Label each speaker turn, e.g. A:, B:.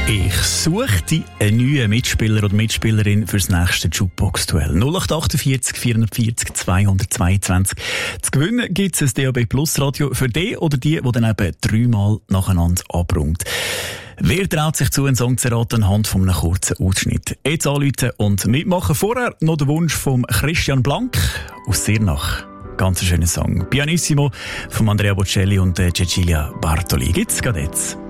A: Ich suche einen neuen Mitspieler oder Mitspielerin für das nächste Jukebox-Duell. 0848 440 222. Zu gewinnen gibt es ein DAB Plus Radio für den oder die dann eben 3-mal nacheinander abräumt. Wer traut sich zu, einen Song zu erraten anhand von einem kurzen Ausschnitt? Jetzt anrufen und mitmachen. Vorher noch der Wunsch von Christian Blank aus Sirnach. Ganz ein schöner Song. Pianissimo von Andrea Bocelli und Cecilia Bartoli. Gibt's gerade jetzt.